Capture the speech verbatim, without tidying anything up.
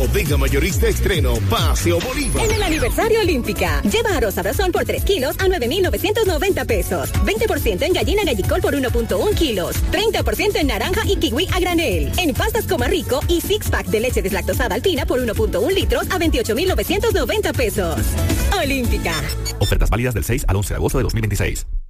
Bodega Mayorista Estreno, Paseo Bolívar. En el aniversario Olímpica, lleva arroz abrazón por tres kilos a nueve mil novecientos noventa pesos. veinte por ciento en gallina gallicol por uno punto uno kilos. treinta por ciento en naranja y kiwi a granel. En pastas Coma Rico y six pack de leche deslactosada alpina por uno punto uno litros a veintiocho mil novecientos noventa pesos. Olímpica. Ofertas válidas del seis al once de agosto de dos mil veintiséis.